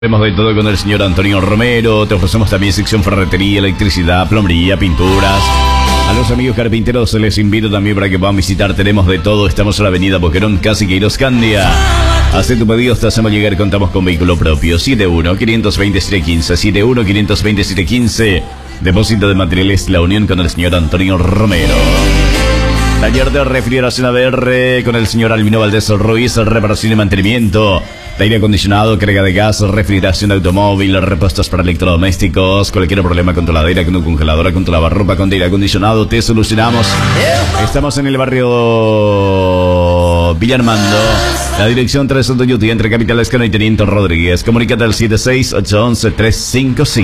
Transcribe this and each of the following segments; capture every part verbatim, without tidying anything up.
Tenemos de todo con el señor Antonio Romero. Te ofrecemos también sección ferretería, electricidad, plomería, pinturas. A los amigos carpinteros les invito también para que puedan visitar. Tenemos de todo. Estamos en la avenida Boquerón, casi Queiroz Candia. Haz tu pedido, te hacemos llegar. Contamos con vehículo propio. siete uno, quinientos veinte, siete quince. siete uno, quinientos veinte, siete quince. Depósito de materiales La Unión con el señor Antonio Romero. Taller de refrigeración A B R con el señor Albino Valdés Ruiz. Reparación y mantenimiento de aire acondicionado, carga de gas, refrigeración de automóvil, repuestos para electrodomésticos. Cualquier problema con tu ladera, con tu congeladora, con tu lavarropa, con tu aire acondicionado, te solucionamos. Estamos en el barrio Villarmando. La dirección tres Santuyuti, entre Capital Escano y Teniente Rodríguez. Comunícate al siete seis, ocho uno, tres cinco cinco.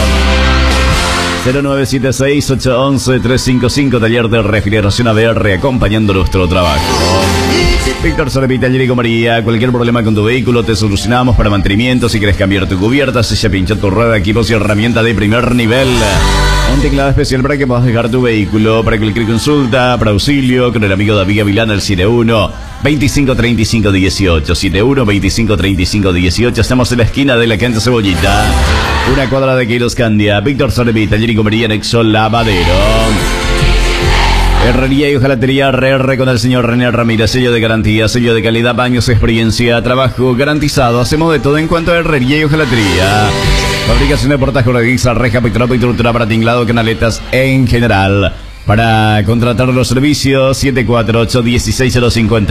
cero nueve siete seis, ocho uno, tres cinco cinco. Taller de refrigeración A B R, acompañando nuestro trabajo. Víctor Sorepi, Taller y Comería. Cualquier problema con tu vehículo te solucionamos. Para mantenimiento, si quieres cambiar tu cubierta, sella, pincha tu rueda, equipos y herramientas de primer nivel. Un teclado especial para que puedas dejar tu vehículo. Para cualquier consulta, para auxilio, con el amigo David Gavilán, el siete uno, veinticinco, treinta y cinco, dieciocho. siete uno, veinticinco, treinta y cinco, dieciocho. Estamos en la esquina de la calle Cebollita, una cuadra de Queiroz Candia. Víctor Sorepi, Taller y Comería, anexo Lavadero. Herrería y hojalatería R R con el señor René Ramírez. Sello de garantía, sello de calidad, baños, experiencia, trabajo garantizado. Hacemos de todo en cuanto a herrería y hojalatería. Fabricación de portas corredizas, reja, pitropo y estructura para tinglado, canaletas en general. Para contratar los servicios, siete cuatro ocho, uno seis cero cinco uno.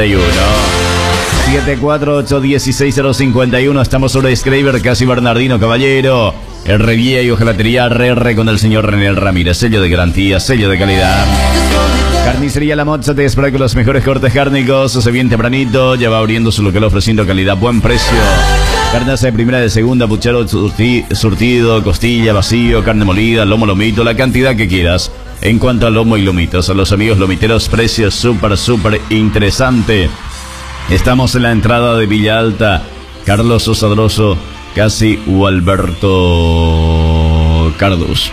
siete cuatro ocho, uno seis cero cinco uno. Estamos sobre Schreiber, casi Bernardino Caballero. Herrería y hojalatería R R con el señor René Ramírez. Sello de garantía, sello de calidad. Carnicería La Mocha te espera con los mejores cortes cárnicos. Se bien tempranito, ya va abriendo su local ofreciendo calidad, buen precio. Carnaza de primera, de segunda, puchero surti, surtido, costilla, vacío, carne molida, lomo, lomito, la cantidad que quieras. En cuanto a lomo y lomitos, a los amigos lomiteros, precios súper, súper interesante. Estamos en la entrada de Villa Alta, Carlos Osadroso, casi Gualberto Cardus.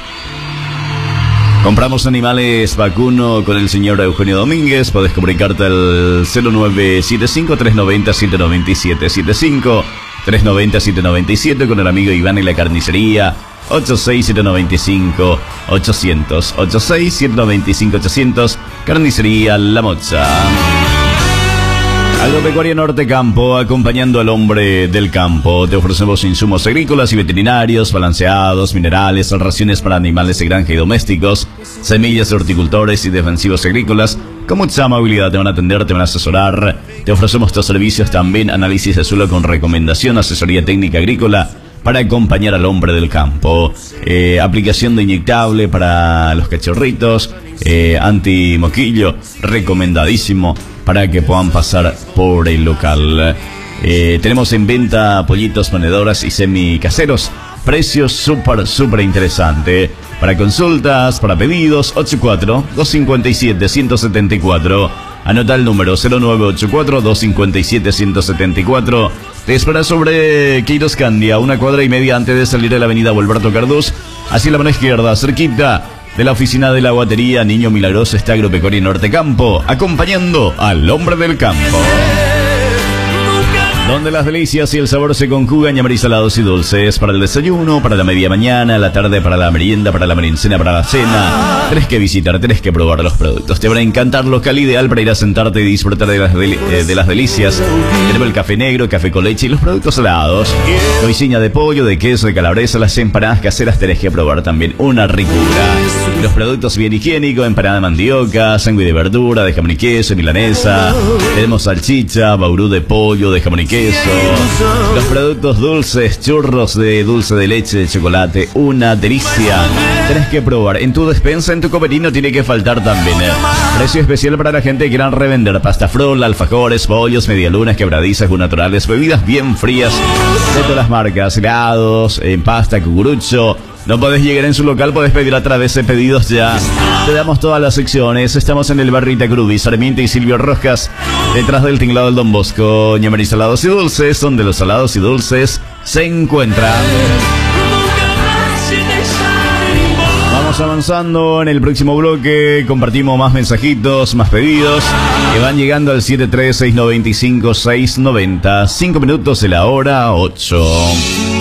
Compramos animales vacuno con el señor Eugenio Domínguez. Podés comunicarte al cero nueve siete cinco, tres nueve cero, siete nueve siete siete cinco, tres nueve cero, siete nueve siete con el amigo Iván y la carnicería. ocho seis siete nueve cinco, ochocientos, ocho seis siete nueve cinco, ochocientos. Carnicería La Mocha. Agropecuaria Norte Campo, acompañando al hombre del campo. Te ofrecemos insumos agrícolas y veterinarios, balanceados, minerales, raciones para animales de granja y domésticos, semillas de horticultores y defensivos agrícolas. Con mucha amabilidad te van a atender, te van a asesorar. Te ofrecemos estos servicios también, análisis de suelo con recomendación, asesoría técnica agrícola para acompañar al hombre del campo. Eh, aplicación de inyectable para los cachorritos, eh, anti-moquillo, recomendadísimo para que puedan pasar por el local. Eh, tenemos en venta pollitos, ponedoras y semicaseros. Precios súper, súper interesante. Para consultas, para pedidos, ocho cuatro, dos cinco siete, uno siete cuatro. Anota el número cero nueve ocho cuatro, dos cinco siete, uno siete cuatro. Te espera sobre Queiroz Candia, una cuadra y media antes de salir de la avenida Gualberto Cardús, hacia la mano izquierda, cerquita de la oficina de la guatería Niño Milagroso. Está Agropecuaria Norte Campo, acompañando al hombre del campo. Donde las delicias y el sabor se conjugan, llamar salados y dulces. Para el desayuno, para la media mañana, la tarde, para la merienda, para la merincena, para la cena. Tenés que visitar, tenés que probar los productos. Te van a encantar, local ideal para ir a sentarte y disfrutar de las, del, eh, de las delicias. Tenemos el café negro, café con leche y los productos salados. Coiciña de pollo, de queso, de calabresa, las empanadas caseras tenés que probar también. Una ricura. Los productos bien higiénicos, empanada de mandioca, sándwich de verdura, de jamón y queso, milanesa. Tenemos salchicha, baurú de pollo, de jamón y queso. Los productos dulces, churros de dulce de leche, de chocolate, una delicia. Tenés que probar. En tu despensa, en tu comerino, tiene que faltar también. ¿eh? Precio especial para la gente que quieran revender pasta frola, alfajores, pollos, medialunas, quebradizas, naturales, bebidas bien frías de todas las marcas, helados, en pasta, cucurucho. No podés llegar en su local, podés pedir a través de pedidos ya. Te damos todas las secciones. Estamos en el barrio Itacrubi, Sarmiento y Silvio Rojas, detrás del tinglado del Don Bosco. Ñamari Salados y Dulces, donde los salados y dulces se encuentran. Vamos avanzando en el próximo bloque. Compartimos más mensajitos, más pedidos que van llegando al siete tres seis nueve cinco seis nueve cero. cinco minutos de la hora ocho.